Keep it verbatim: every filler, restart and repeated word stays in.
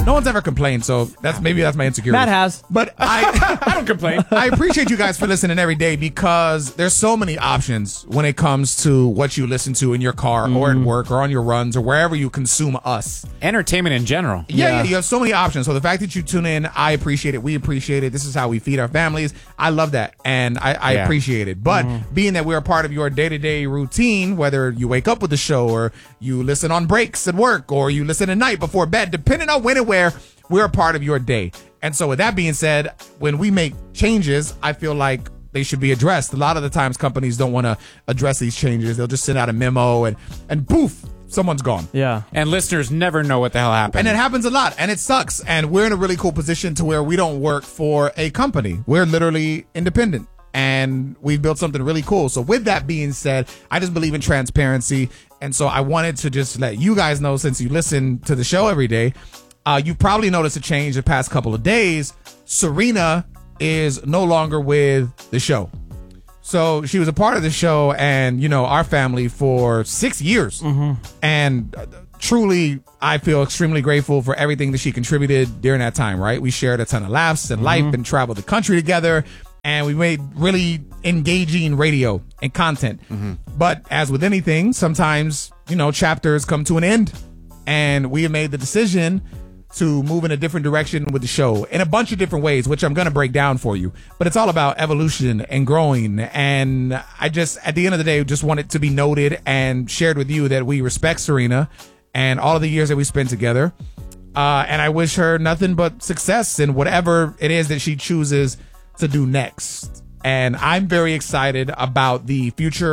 No one's ever complained, so that's maybe that's my insecurity. Matt has. But I, I don't complain. I appreciate you guys for listening every day because there's so many options when it comes to what you listen to in your car mm. or at work or on your runs or wherever you consume us. Entertainment in general. Yeah, yeah, you have so many options. So the fact that you tune in, I appreciate it. We appreciate it. This is how we feed our families. I love that, and I, I yeah. appreciate it. But mm. being that we're a part of your day-to-day routine, whether you wake up with the show or you listen on breaks at work or you listen at night before bed, depending on when and where, we're a part of your day. And so with that being said, when we make changes, I feel like they should be addressed. A lot of the times companies don't want to address these changes. They'll just send out a memo and, and poof, someone's gone. Yeah. And listeners never know what the hell happened. And it happens a lot, and it sucks. And we're in a really cool position to where we don't work for a company. We're literally independent, and we've built something really cool. So with that being said, I just believe in transparency. And so I wanted to just let you guys know, since you listen to the show every day, uh, you've probably noticed a change the past couple of days. Serena is no longer with the show. So she was a part of the show and, you know, our family for six years. Mm-hmm. And uh, truly, I feel extremely grateful for everything that she contributed during that time, right? We shared a ton of laughs and mm-hmm. life and traveled the country together. And we made really engaging radio and content. Mm-hmm. But as with anything, sometimes, you know, chapters come to an end. And we have made the decision to move in a different direction with the show in a bunch of different ways, which I'm going to break down for you. But it's all about evolution and growing. And I just, at the end of the day, just want it to be noted and shared with you that we respect Serena and all of the years that we spent together. Uh, and I wish her nothing but success in whatever it is that she chooses to do next. And I'm very excited about the future